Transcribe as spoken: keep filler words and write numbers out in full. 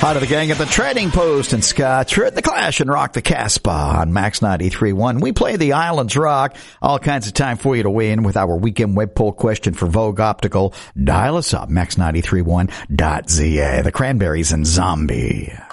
Hi to the gang at the Trading Post and Scotch. We're at the Clash and Rock the Casbah on Max ninety-three point one. We play the Islands Rock. All kinds of time for you to weigh in with our weekend web poll question for Vogue Optical. Dial us up, max nine three one dot z a. The Cranberries and Zombie.